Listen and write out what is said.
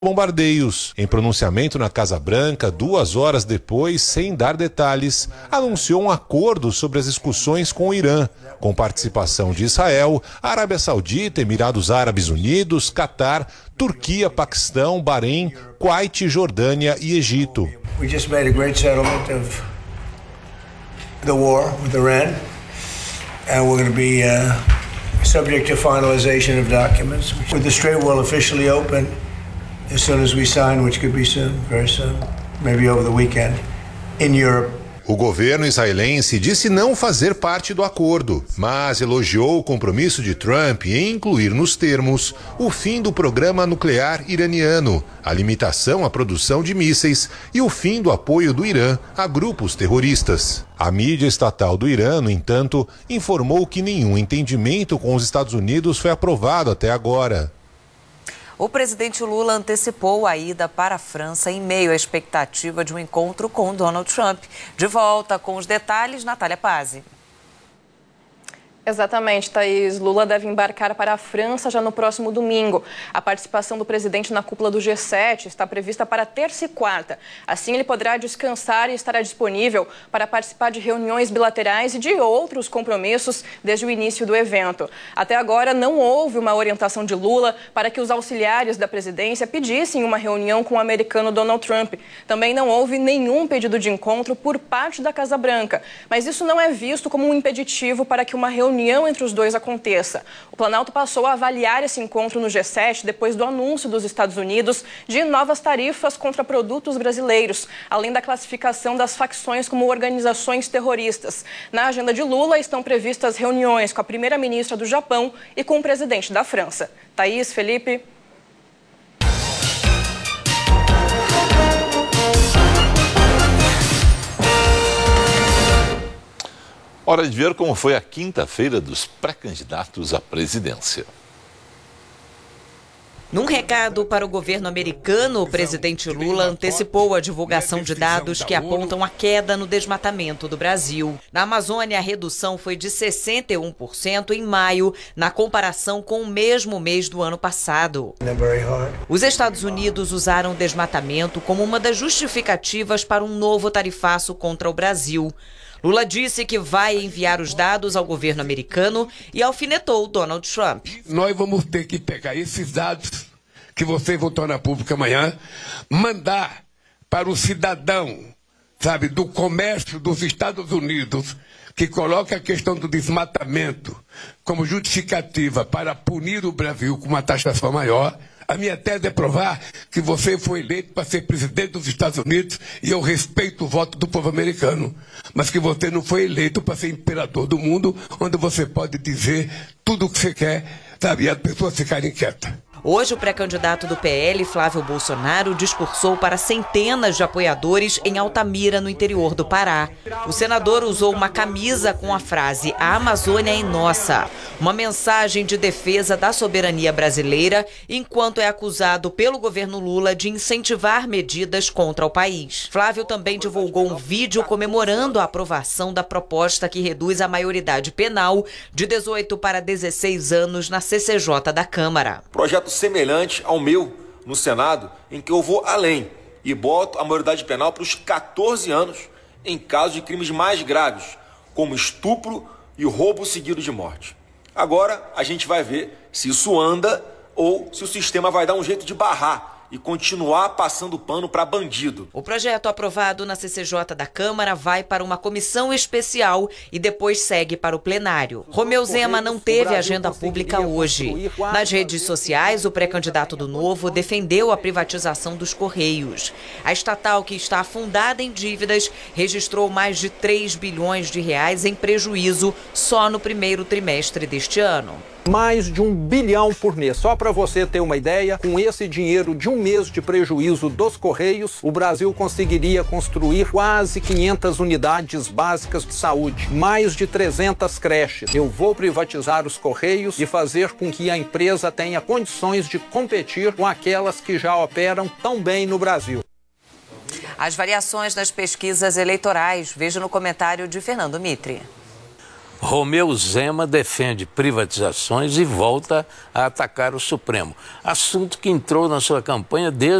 bombardeios. Em pronunciamento na Casa Branca, 2 horas depois, sem dar detalhes, anunciou um acordo sobre as discussões com o Irã, com participação de Israel, Arábia Saudita, Emirados Árabes Unidos, Catar, Turquia, Paquistão, Bahrein, Kuwait, Jordânia e Egito. We just made a great settlement of the war with Iran, and we're going to be subject to finalization of documents. With the Strait will officially open as soon as we sign, which could be soon, very soon, maybe over the weekend, in Europe. O governo israelense disse não fazer parte do acordo, mas elogiou o compromisso de Trump em incluir nos termos o fim do programa nuclear iraniano, a limitação à produção de mísseis e o fim do apoio do Irã a grupos terroristas. A mídia estatal do Irã, no entanto, informou que nenhum entendimento com os Estados Unidos foi aprovado até agora. O presidente Lula antecipou a ida para a França em meio à expectativa de um encontro com Donald Trump. De volta com os detalhes, Natália Pazzi. Exatamente, Thaís. Lula deve embarcar para a França já no próximo domingo. A participação do presidente na cúpula do G7 está prevista para terça e quarta. Assim, ele poderá descansar e estará disponível para participar de reuniões bilaterais e de outros compromissos desde o início do evento. Até agora, não houve uma orientação de Lula para que os auxiliares da presidência pedissem uma reunião com o americano Donald Trump. Também não houve nenhum pedido de encontro por parte da Casa Branca. Mas isso não é visto como um impeditivo para que uma reunião entre os dois aconteça. O Planalto passou a avaliar esse encontro no G7 depois do anúncio dos Estados Unidos de novas tarifas contra produtos brasileiros, além da classificação das facções como organizações terroristas. Na agenda de Lula estão previstas reuniões com a primeira-ministra do Japão e com o presidente da França. Thaís, Felipe. Hora de ver como foi a quinta-feira dos pré-candidatos à presidência. Num recado para o governo americano, o presidente Lula antecipou a divulgação de dados que apontam a queda no desmatamento do Brasil. Na Amazônia, a redução foi de 61% em maio, na comparação com o mesmo mês do ano passado. Os Estados Unidos usaram o desmatamento como uma das justificativas para um novo tarifaço contra o Brasil. Lula disse que vai enviar os dados ao governo americano e alfinetou Donald Trump. Nós vamos ter que pegar esses dados que vocês vão tornar público amanhã, mandar para o cidadão, sabe, do comércio dos Estados Unidos, que coloca a questão do desmatamento como justificativa para punir o Brasil com uma taxação maior. A minha tese é provar que você foi eleito para ser presidente dos Estados Unidos e eu respeito o voto do povo americano, mas que você não foi eleito para ser imperador do mundo, onde você pode dizer tudo o que você quer, sabe, e as pessoas ficarem quietas. Hoje, o pré-candidato do PL, Flávio Bolsonaro, discursou para centenas de apoiadores em Altamira, no interior do Pará. O senador usou uma camisa com a frase "A Amazônia é nossa", uma mensagem de defesa da soberania brasileira, enquanto é acusado pelo governo Lula de incentivar medidas contra o país. Flávio também divulgou um vídeo comemorando a aprovação da proposta que reduz a maioridade penal de 18 para 16 anos na CCJ da Câmara. Projeto semelhante ao meu no Senado, em que eu vou além e boto a maioridade penal para os 14 anos em casos de crimes mais graves, como estupro e roubo seguido de morte. Agora a gente vai ver se isso anda ou se o sistema vai dar um jeito de barrar e continuar passando pano para bandido. O projeto aprovado na CCJ da Câmara vai para uma comissão especial e depois segue para o plenário. Romeu Zema não teve agenda pública hoje. Nas redes sociais, o pré-candidato do Novo defendeu a privatização dos Correios. A estatal, que está afundada em dívidas, registrou mais de 3 bilhões de reais em prejuízo só no primeiro trimestre deste ano. Mais de 1 bilhão por mês. Só para você ter uma ideia, com esse dinheiro de um mês de prejuízo dos Correios, o Brasil conseguiria construir quase 500 unidades básicas de saúde, mais de 300 creches. Eu vou privatizar os Correios e fazer com que a empresa tenha condições de competir com aquelas que já operam tão bem no Brasil. As variações nas pesquisas eleitorais. Veja no comentário de Fernando Mitre. Romeu Zema defende privatizações e volta a atacar o Supremo. Assunto que entrou na sua campanha desde